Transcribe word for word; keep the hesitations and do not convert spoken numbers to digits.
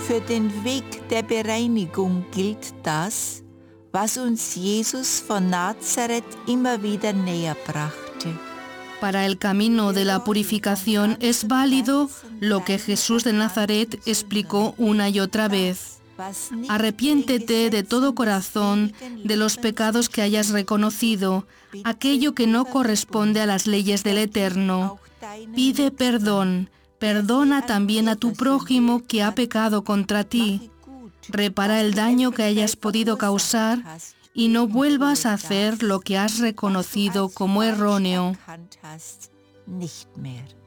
Für den Weg der Bereinigung gilt das, was uns Jesus von Nazareth immer wieder näher brachte. Para el camino de la purificación es válido lo que Jesús de Nazaret explicó una y otra vez. Arrepiéntete de todo corazón de los pecados que hayas reconocido, aquello que no corresponde a las leyes del Eterno. Pide perdón, perdona también a tu prójimo que ha pecado contra ti. Repara el daño que hayas podido causar y no vuelvas a hacer lo que has reconocido como erróneo. Nicht mehr.